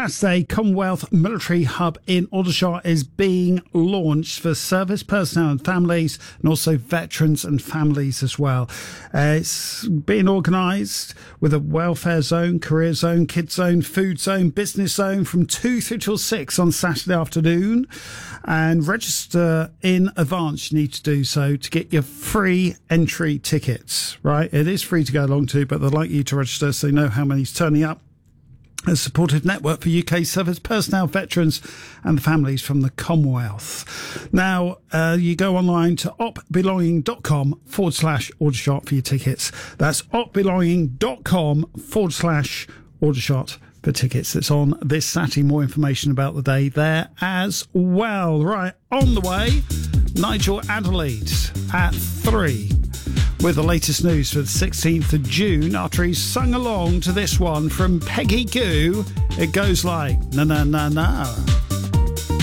Saturday, Commonwealth Military Hub in Aldershot is being launched for service personnel and families, and also veterans and families as well. It's being organised with a welfare zone, career zone, kids zone, food zone, business zone from 2 through till 6 on Saturday afternoon. And register in advance. You need to do so to get your free entry tickets, right? It is free to go along to, but they'd like you to register so you know how many's turning up. A supportive network for UK service personnel, veterans and the families from the Commonwealth. Now, you go online to opbelonging.com/Aldershot for your tickets. That's opbelonging.com/Aldershot for tickets. It's on this Saturday. More information about the day there as well. Right, on the way, Nigel Adelaide at 3. with the latest news for the 16th of June after he's sung along to this one from Peggy Gou. It goes like, na na na na.